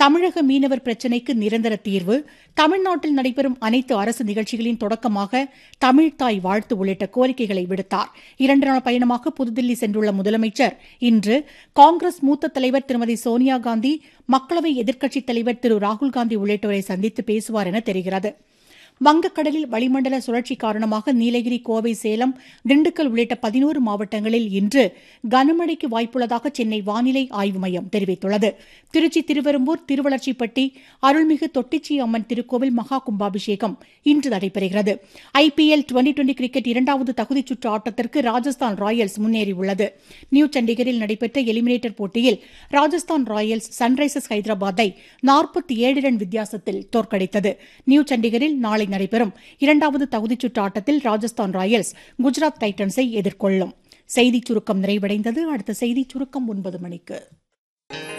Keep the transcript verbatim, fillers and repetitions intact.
தமிழக மீனவர் பிரச்சினைக்கு நிரந்தர தீர்வு, தமிழ்நாட்டில் நடைபெறும் அனைத்து அரசு நிகழ்ச்சிகளின் தொடக்கமாக தமிழ்தாய் வாழ்த்து உள்ளிட்ட கோரிக்கைகளை விடுத்தார். இரண்டு நாள் பயணமாக புதுதில்லி சென்றுள்ள முதலமைச்சர் இன்று காங்கிரஸ் மூத்த தலைவர் திருமதி சோனியா காந்தி, மக்களவை எதிர்க்கட்சித் தலைவர் திரு ராகுல்காந்தி உள்ளிட்டோரை சந்தித்து பேசுவார் என தெரிகிறது. வங்கக்கடலில் வளிமண்டல சுழற்சி காரணமாக நீலகிரி, கோவை, சேலம், திண்டுக்கல் உள்ளிட்ட பதினோரு மாவட்டங்களில் இன்று கனமழைக்கு வாய்ப்புள்ளதாக சென்னை வானிலை ஆய்வு மையம் தெரிவித்துள்ளது. திருச்சி, திருவெரும்பூர், திருவளர்ச்சிப்பட்டி அருள்மிகு தொட்டிச்சி அம்மன் திருக்கோவில் மகா கும்பாபிஷேகம் இன்று நடைபெறுகிறது. ஐபிஎல் டுவெண்டி டுவெண்டி கிரிக்கெட் இரண்டாவது தகுதிச் சுற்று ஆட்டத்திற்கு ராஜஸ்தான் ராயல்ஸ் முன்னேறியுள்ளது. நியூ சண்டிகரில் நடைபெற்ற எலிமினேட்டர் போட்டியில் ராஜஸ்தான் ராயல்ஸ் சன்ரைசர்ஸ் ஹைதராபாத்தை நாற்பத்தி ஏழு ரன் வித்தியாசத்தில் தோற்கடித்தது. நியூ சண்டிகரில் நாளை நடைபெறும் இரண்டாவது தகுதிச் சுற்று ஆட்டத்தில் ராஜஸ்தான் ராயல்ஸ் குஜராத் டைட்டன்ஸை எதிர்கொள்ளும். செய்திச் சுருக்கம் நிறைவடைந்தது. அடுத்த செய்திச் சுருக்கம் ஒன்பது மணிக்கு.